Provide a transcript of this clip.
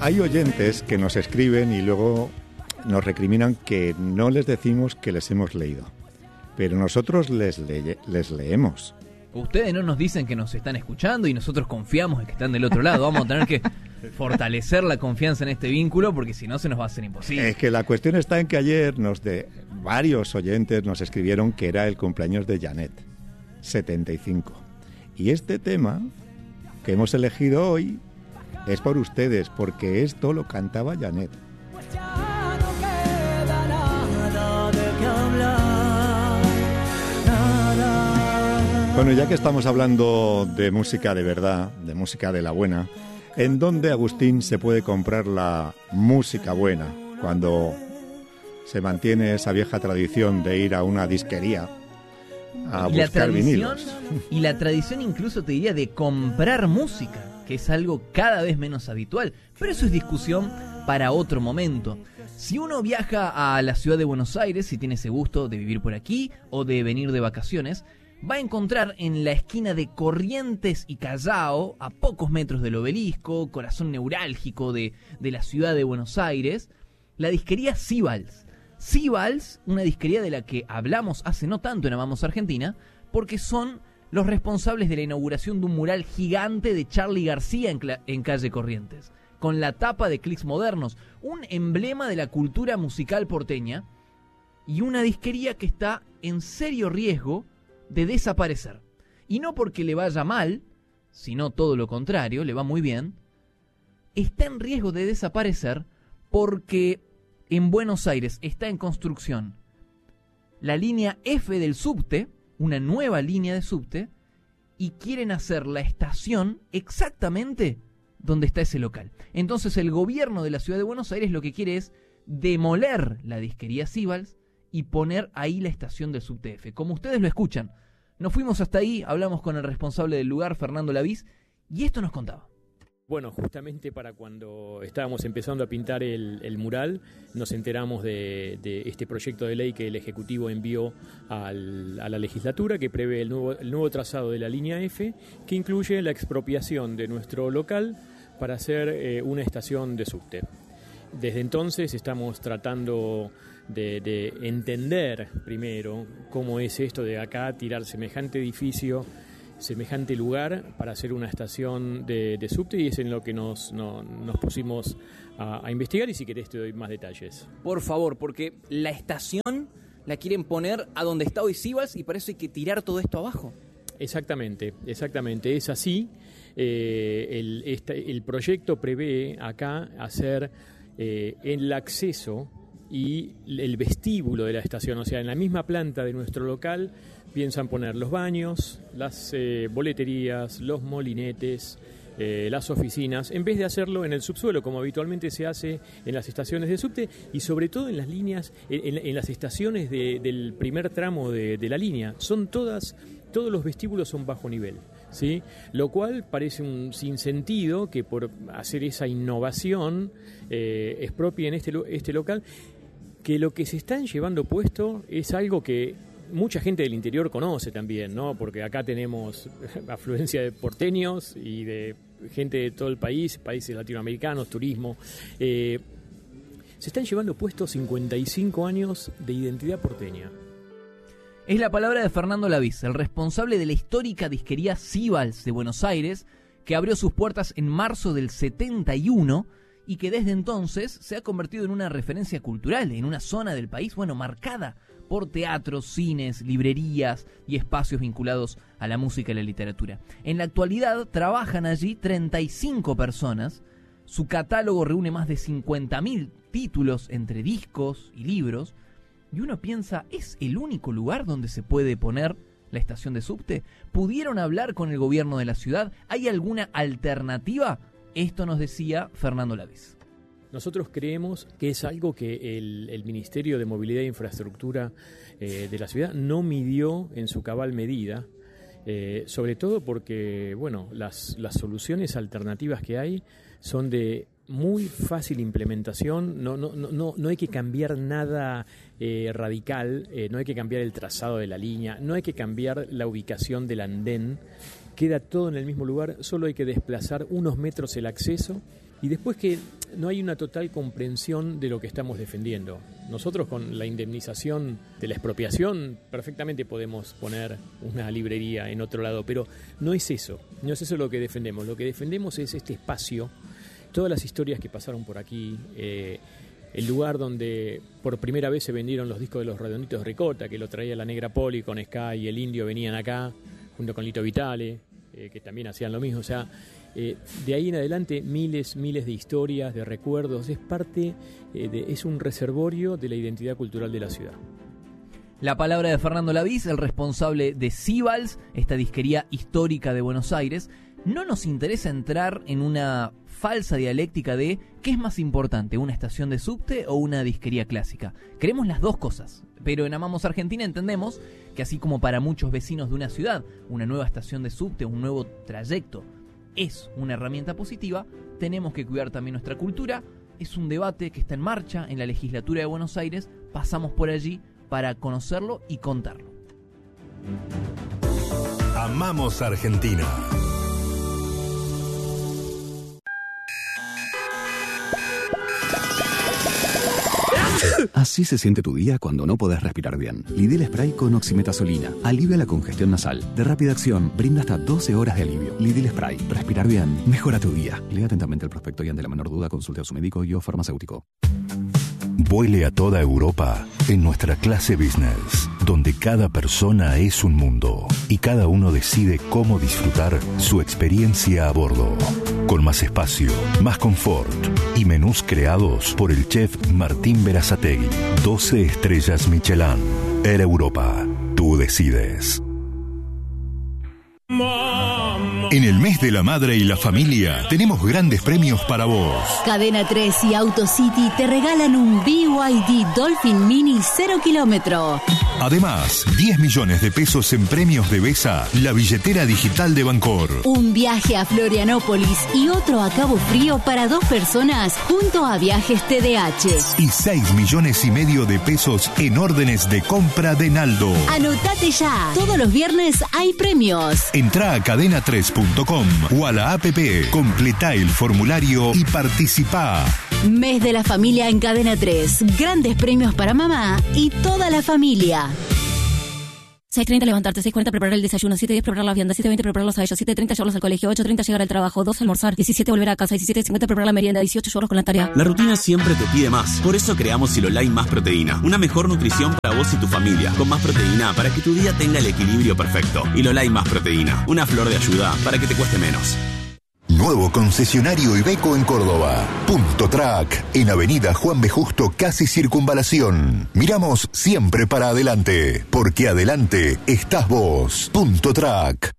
Hay oyentes que nos escriben y luego nos recriminan que no les decimos que les hemos leído, pero nosotros les leemos. Ustedes no nos dicen que nos están escuchando y nosotros confiamos en que están del otro lado. Vamos a tener que fortalecer la confianza en este vínculo porque si no se nos va a hacer imposible. Es que la cuestión está en que ayer varios oyentes nos escribieron que era el cumpleaños de Janet, 75. Y este tema que hemos elegido hoy es por ustedes, porque esto lo cantaba Janet. Pues ya no queda nada de qué hablar, nada. Bueno, ya que estamos hablando de música de verdad, de música de la buena, ¿en dónde, Agustín, se puede comprar la música buena cuando se mantiene esa vieja tradición de ir a una disquería a buscar vinilos? Y la tradición incluso te diría de comprar música, que es algo cada vez menos habitual, pero eso es discusión para otro momento. Si uno viaja a la ciudad de Buenos Aires, si tiene ese gusto de vivir por aquí o de venir de vacaciones, va a encontrar en la esquina de Corrientes y Callao, a pocos metros del Obelisco, corazón neurálgico de la ciudad de Buenos Aires, la disquería Sibals. Sibals, una disquería de la que hablamos hace no tanto en Amamos Argentina, porque son los responsables de la inauguración de un mural gigante de Charly García en calle Corrientes, con la tapa de Clics Modernos, un emblema de la cultura musical porteña, y una disquería que está en serio riesgo de desaparecer. Y no porque le vaya mal, sino todo lo contrario, le va muy bien. Está en riesgo de desaparecer porque en Buenos Aires está en construcción la línea F del subte, una nueva línea de subte, y quieren hacer la estación exactamente donde está ese local. Entonces el gobierno de la ciudad de Buenos Aires lo que quiere es demoler la disquería Sibals y poner ahí la estación del subte F. Como ustedes lo escuchan, nos fuimos hasta ahí, hablamos con el responsable del lugar, Fernando Lavis, y esto nos contaba. Bueno, justamente para cuando estábamos empezando a pintar el mural, nos enteramos de este proyecto de ley que el Ejecutivo envió a la legislatura, que prevé el nuevo trazado de la línea F, que incluye la expropiación de nuestro local para hacer una estación de subte. Desde entonces estamos tratando de entender primero cómo es esto de acá tirar semejante edificio, semejante lugar para hacer una estación de subte, y es en lo que nos pusimos a investigar, y si querés te doy más detalles. Por favor, porque la estación la quieren poner a donde está hoy Sibals y para eso hay que tirar todo esto abajo. Exactamente, es así. El proyecto prevé acá hacer el acceso y el vestíbulo de la estación, o sea, en la misma planta de nuestro local piensan poner los baños, las boleterías, los molinetes, las oficinas, en vez de hacerlo en el subsuelo, como habitualmente se hace en las estaciones de subte, y sobre todo en las líneas, en las estaciones del primer tramo de la línea. Todos los vestíbulos son bajo nivel, ¿sí? Lo cual parece un sinsentido que por hacer esa innovación expropien este local, que lo que se están llevando puesto es algo que mucha gente del interior conoce también, ¿no? Porque acá tenemos afluencia de porteños y de gente de todo el país, países latinoamericanos, turismo. Se están llevando puestos 55 años de identidad porteña. Es la palabra de Fernando Lavis, el responsable de la histórica disquería Sibals de Buenos Aires, que abrió sus puertas en marzo del 71 y que desde entonces se ha convertido en una referencia cultural en una zona del país, bueno, marcada por teatros, cines, librerías y espacios vinculados a la música y la literatura. En la actualidad trabajan allí 35 personas. Su catálogo reúne más de 50.000 títulos entre discos y libros. Y uno piensa, ¿es el único lugar donde se puede poner la estación de subte? ¿Pudieron hablar con el gobierno de la ciudad? ¿Hay alguna alternativa? Esto nos decía Fernando Lavis. Nosotros creemos que es algo que el Ministerio de Movilidad e Infraestructura de la ciudad no midió en su cabal medida, sobre todo porque, bueno, las soluciones alternativas que hay son de muy fácil implementación. No hay que cambiar nada radical, no hay que cambiar el trazado de la línea, no hay que cambiar la ubicación del andén, queda todo en el mismo lugar, solo hay que desplazar unos metros el acceso y después que no hay una total comprensión de lo que estamos defendiendo. Nosotros con la indemnización de la expropiación perfectamente podemos poner una librería en otro lado, pero no es eso lo que defendemos. Lo que defendemos es este espacio, todas las historias que pasaron por aquí, el lugar donde por primera vez se vendieron los discos de los Redonditos de Ricota, que lo traía la Negra Poli con Sky y el Indio venían acá, junto con Lito Vitale, que también hacían lo mismo. O sea, de ahí en adelante miles de historias, de recuerdos. Es parte, es un reservorio de la identidad cultural de la ciudad. La palabra de Fernando Lavís, el responsable de Sibals, esta disquería histórica de Buenos Aires. No nos interesa entrar en una falsa dialéctica de ¿qué es más importante, una estación de subte o una disquería clásica? Queremos las dos cosas, pero en Amamos Argentina entendemos que así como para muchos vecinos de una ciudad, una nueva estación de subte, un nuevo trayecto es una herramienta positiva, tenemos que cuidar también nuestra cultura. Es un debate que está en marcha en la legislatura de Buenos Aires, pasamos por allí para conocerlo y contarlo. Amamos Argentina. Así se siente tu día cuando no podés respirar bien. Lidl Spray con oximetazolina. Alivia la congestión nasal. De rápida acción, brinda hasta 12 horas de alivio. Lidl Spray. Respirar bien. Mejora tu día. Lea atentamente el prospecto y ante la menor duda consulte a su médico y o farmacéutico. Vuele a toda Europa en nuestra clase business, donde cada persona es un mundo y cada uno decide cómo disfrutar su experiencia a bordo. Con más espacio, más confort y menús creados por el chef Martín Berazategui. 12 estrellas Michelin. Air Europa. Tú decides. En el mes de la madre y la familia tenemos grandes premios para vos. Cadena 3 y AutoCity te regalan un BYD Dolphin Mini 0 kilómetro. Además, 10 millones de pesos en premios de Besa, la billetera digital de Bancor. Un viaje a Florianópolis y otro a Cabo Frío para 2 personas junto a Viajes TDH. Y 6 millones y medio de pesos en órdenes de compra de Naldo. Anotate ya. Todos los viernes hay premios. Entrá a cadena3.com o a la app, completá el formulario y participá. Mes de la familia en Cadena 3. Grandes premios para mamá y toda la familia. 6:30 levantarte, 6:40 preparar el desayuno, 7:10 preparar las viandas, 7:20 prepararlos a ellos, 7:30 llevarlos al colegio, 8:30 llegar al trabajo, 2 almorzar, 17 volver a casa, 17:50 preparar la merienda, 18 llevarlos con la tarea. La rutina siempre te pide más. Por eso creamos Silolai Más Proteína. Una mejor nutrición para vos y tu familia. Con más proteína para que tu día tenga el equilibrio perfecto. Silolai Más Proteína. Una flor de ayuda para que te cueste menos. Nuevo concesionario Iveco en Córdoba. Punto Track, en Avenida Juan B. Justo, casi Circunvalación. Miramos siempre para adelante, porque adelante estás vos. Punto Track.